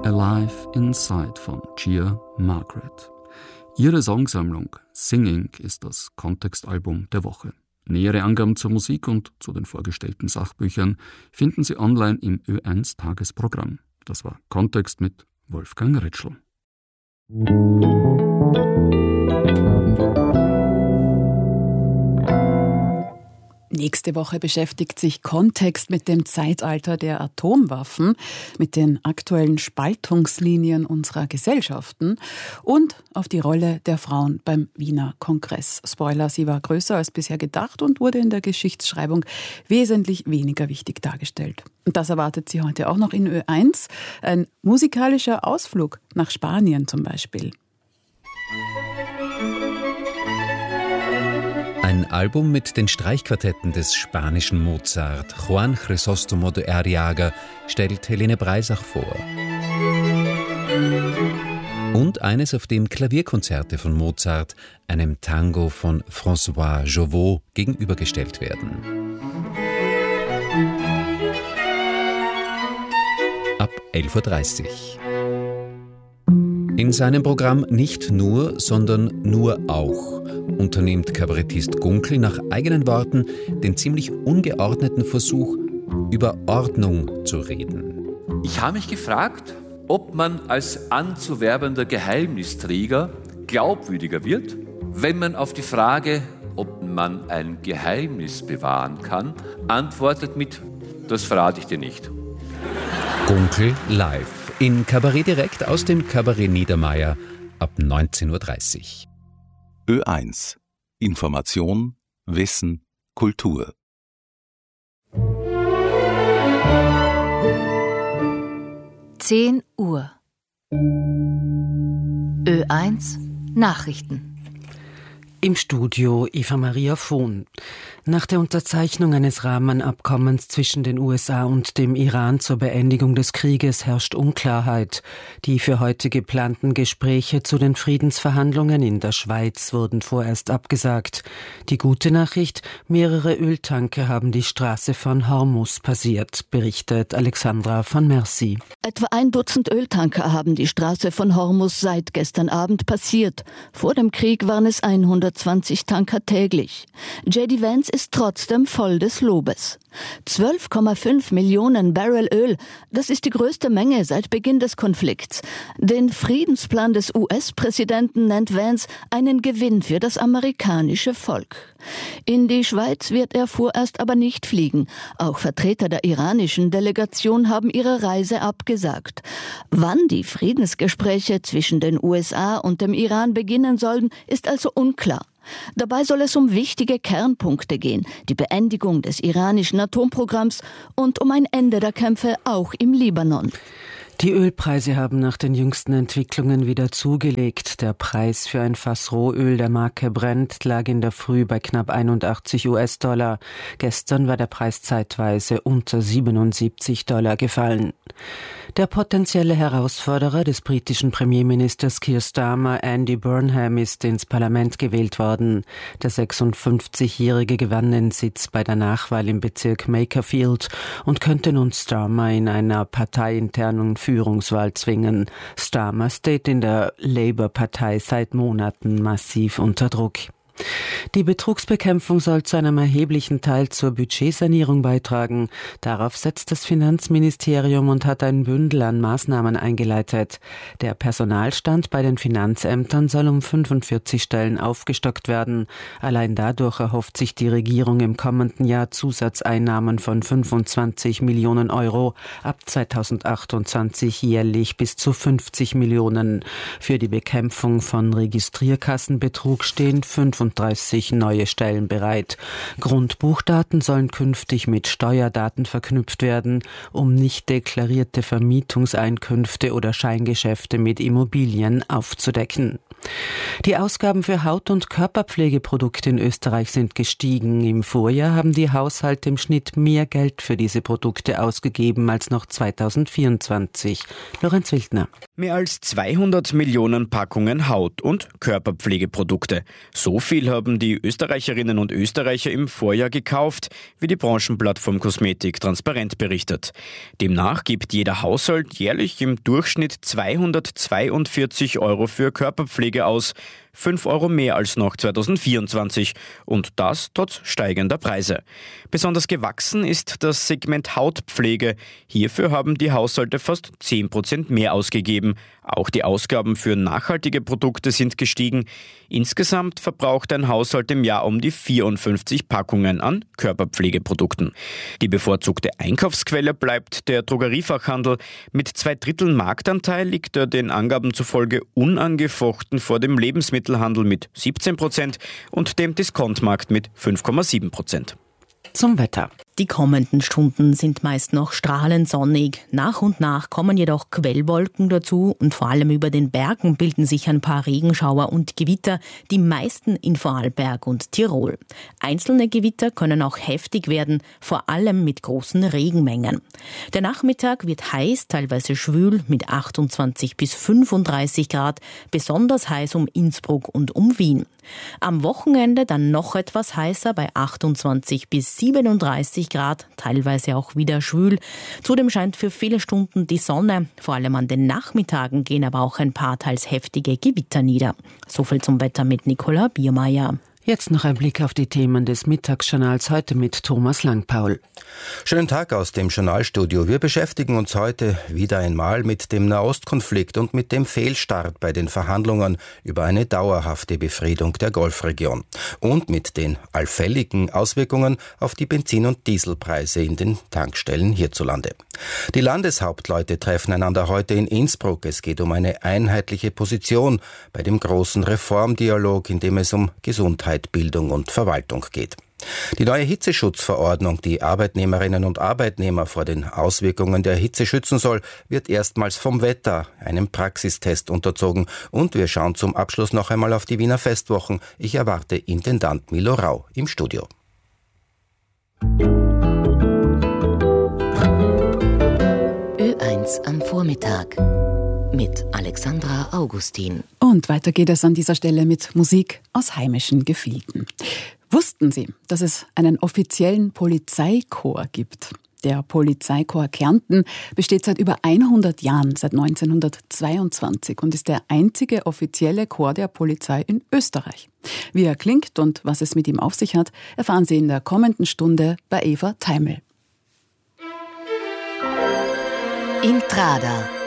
Alive Inside von Gia Margaret. Ihre Songsammlung Singing ist das Kontextalbum der Woche. Nähere Angaben zur Musik und zu den vorgestellten Sachbüchern finden Sie online im Ö1 Tagesprogramm. Das war Kontext mit Wolfgang Ritschl. Nächste Woche beschäftigt sich Kontext mit dem Zeitalter der Atomwaffen, mit den aktuellen Spaltungslinien unserer Gesellschaften und auf die Rolle der Frauen beim Wiener Kongress. Spoiler, sie war größer als bisher gedacht und wurde in der Geschichtsschreibung wesentlich weniger wichtig dargestellt. Und das erwartet Sie heute auch noch in Ö1. Ein musikalischer Ausflug nach Spanien zum Beispiel. Ein Album mit den Streichquartetten des spanischen Mozart, Juan Crisóstomo de Arriaga, stellt Helene Breisach vor. Und eines, auf dem Klavierkonzerte von Mozart, einem Tango von François Jovot, gegenübergestellt werden. Ab 11.30 Uhr. In seinem Programm nicht nur, sondern nur auch unternimmt Kabarettist Gunkel nach eigenen Worten den ziemlich ungeordneten Versuch, über Ordnung zu reden. Ich habe mich gefragt, ob man als anzuwerbender Geheimnisträger glaubwürdiger wird, wenn man auf die Frage, ob man ein Geheimnis bewahren kann, antwortet mit: Das verrate ich dir nicht. Gunkel live. In Kabarett direkt aus dem Kabarett Niedermeyer ab 19.30 Uhr. Ö1. Information, Wissen, Kultur. Uhr. Ö1 Nachrichten. Im Studio Eva Maria Vohn. Nach der Unterzeichnung eines Rahmenabkommens zwischen den USA und dem Iran zur Beendigung des Krieges herrscht Unklarheit. Die für heute geplanten Gespräche zu den Friedensverhandlungen in der Schweiz wurden vorerst abgesagt. Die gute Nachricht: mehrere Öltanker haben die Straße von Hormuz passiert, berichtet Alexandra von Mercy. Etwa 1 Dutzend Öltanker haben die Straße von Hormuz seit gestern Abend passiert. Vor dem Krieg waren es 120 Tanker täglich. J.D. Vance ist trotzdem voll des Lobes. 12,5 Millionen Barrel Öl, das ist die größte Menge seit Beginn des Konflikts. Den Friedensplan des US-Präsidenten nennt Vance einen Gewinn für das amerikanische Volk. In die Schweiz wird er vorerst aber nicht fliegen. Auch Vertreter der iranischen Delegation haben ihre Reise abgesagt. Wann die Friedensgespräche zwischen den USA und dem Iran beginnen sollen, ist also unklar. Dabei soll es um wichtige Kernpunkte gehen, die Beendigung des iranischen Atomprogramms und um ein Ende der Kämpfe auch im Libanon. Die Ölpreise haben nach den jüngsten Entwicklungen wieder zugelegt. Der Preis für ein Fass Rohöl der Marke Brent lag in der Früh bei knapp 81 US-Dollar. Gestern war der Preis zeitweise unter $77 gefallen. Der potenzielle Herausforderer des britischen Premierministers Keir Starmer, Andy Burnham, ist ins Parlament gewählt worden. Der 56-Jährige gewann den Sitz bei der Nachwahl im Bezirk Makerfield und könnte nun Starmer in einer parteiinternen Führungswahl zwingen. Starmer steht in der Labour-Partei seit Monaten massiv unter Druck. Die Betrugsbekämpfung soll zu einem erheblichen Teil zur Budgetsanierung beitragen. Darauf setzt das Finanzministerium und hat ein Bündel an Maßnahmen eingeleitet. Der Personalstand bei den Finanzämtern soll um 45 Stellen aufgestockt werden. Allein dadurch erhofft sich die Regierung im kommenden Jahr Zusatzeinnahmen von 25 Millionen Euro, ab 2028 jährlich bis zu 50 Millionen. Für die Bekämpfung von Registrierkassenbetrug stehen 35 neue Stellen bereit. Grundbuchdaten sollen künftig mit Steuerdaten verknüpft werden, um nicht deklarierte Vermietungseinkünfte oder Scheingeschäfte mit Immobilien aufzudecken. Die Ausgaben für Haut- und Körperpflegeprodukte in Österreich sind gestiegen. Im Vorjahr haben die Haushalte im Schnitt mehr Geld für diese Produkte ausgegeben als noch 2024. Lorenz Wildner. Mehr als 200 Millionen Packungen Haut- und Körperpflegeprodukte. So viel viel haben die Österreicherinnen und Österreicher im Vorjahr gekauft, wie die Branchenplattform Kosmetik transparent berichtet. Demnach gibt jeder Haushalt jährlich im Durchschnitt 242 € für Körperpflege aus, 5 € mehr als noch 2024 und das trotz steigender Preise. Besonders gewachsen ist das Segment Hautpflege. Hierfür haben die Haushalte fast 10% mehr ausgegeben. Auch die Ausgaben für nachhaltige Produkte sind gestiegen. Insgesamt verbraucht ein Haushalt im Jahr um die 54 Packungen an Körperpflegeprodukten. Die bevorzugte Einkaufsquelle bleibt der Drogeriefachhandel. Mit 2/3 Marktanteil liegt er den Angaben zufolge unangefochten vor dem Lebensmittelhandel mit 17% und dem Diskontmarkt mit 5,7%. Zum Wetter. Die kommenden Stunden sind meist noch strahlend sonnig. Nach und nach kommen jedoch Quellwolken dazu und vor allem über den Bergen bilden sich ein paar Regenschauer und Gewitter, die meisten in Vorarlberg und Tirol. Einzelne Gewitter können auch heftig werden, vor allem mit großen Regenmengen. Der Nachmittag wird heiß, teilweise schwül mit 28 bis 35 Grad, besonders heiß um Innsbruck und um Wien. Am Wochenende dann noch etwas heißer bei 28 bis 37 Grad, teilweise auch wieder schwül. Zudem scheint für viele Stunden die Sonne. Vor allem an den Nachmittagen gehen aber auch ein paar teils heftige Gewitter nieder. Soviel zum Wetter mit Nicola Biermeier. Jetzt noch ein Blick auf die Themen des Mittagsjournals heute mit Thomas Langpaul. Schönen Tag aus dem Journalstudio. Wir beschäftigen uns heute wieder einmal mit dem Nahostkonflikt und mit dem Fehlstart bei den Verhandlungen über eine dauerhafte Befriedung der Golfregion und mit den allfälligen Auswirkungen auf die Benzin- und Dieselpreise in den Tankstellen hierzulande. Die Landeshauptleute treffen einander heute in Innsbruck. Es geht um eine einheitliche Position bei dem großen Reformdialog, in dem es um Gesundheit, Bildung und Verwaltung geht. Die neue Hitzeschutzverordnung, die Arbeitnehmerinnen und Arbeitnehmer vor den Auswirkungen der Hitze schützen soll, wird erstmals vom Wetter einem Praxistest unterzogen. Und wir schauen zum Abschluss noch einmal auf die Wiener Festwochen. Ich erwarte Intendant Milo Rau im Studio. Ö1 am Vormittag mit Alexandra Augustin. Und weiter geht es an dieser Stelle mit Musik aus heimischen Gefilden. Wussten Sie, dass es einen offiziellen Polizeichor gibt? Der Polizeichor Kärnten besteht seit über 100 Jahren, seit 1922 und ist der einzige offizielle Chor der Polizei in Österreich. Wie er klingt und was es mit ihm auf sich hat, erfahren Sie in der kommenden Stunde bei Eva Teimel. Intrada.